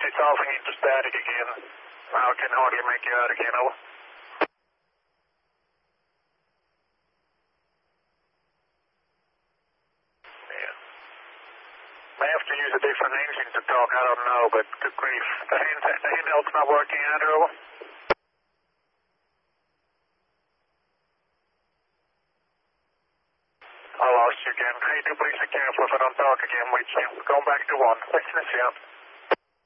dissolving into static again. Now I can hardly make you out again, over. Yeah. May have to use a different engine to talk, I don't know, but good grief. The handheld's not working either, over. I lost you again. Hey, do please be careful if I don't talk again with you. Going back to one. Listeners, yeah.